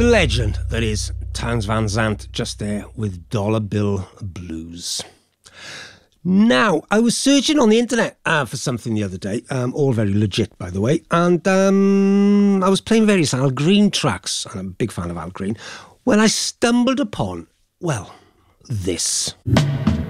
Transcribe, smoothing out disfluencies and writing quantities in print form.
The legend that is Townes Van Zandt just there with Dollar Bill Blues. Now, I was searching on the internet for something the other day, all very legit, by the way, and I was playing various Al Green tracks, and I'm a big fan of Al Green, when I stumbled upon, well, this.